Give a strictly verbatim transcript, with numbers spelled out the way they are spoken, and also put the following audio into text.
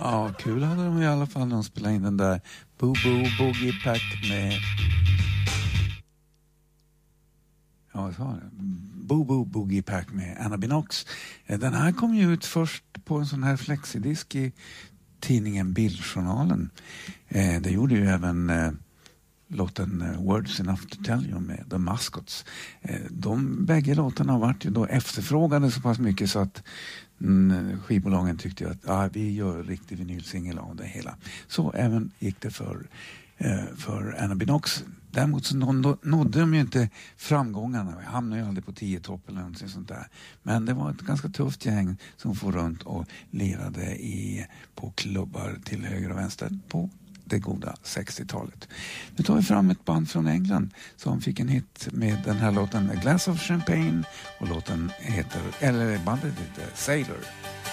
Ja, kul hade de i alla fall när de spelade in den där Boo Boo Boogie Pack med... Ja, jag sa det. Boo Boo Boogie Pack med Anna Binox. Den här kom ju ut först på en sån här flexidisk i tidningen Bildjournalen. Det gjorde ju även låten Words Enough to Tell You med The Mascots. De bägge låtarna har varit ju då efterfrågade så pass mycket så att skivbolagen tyckte att ah, vi gör riktig vinylsingel av det hela. Så även gick det för, för Anna Binox. Däremot så nådde de ju inte framgångarna. Vi hamnade ju aldrig på tio topp eller något sånt där. Men det var ett ganska tufft gäng som får runt och lirade i, på klubbar till höger och vänster på det goda sextiotalet. Nu tar vi fram ett band från England som fick en hit med den här låten A Glass of Champagne och låten heter, eller bandet heter Sailor.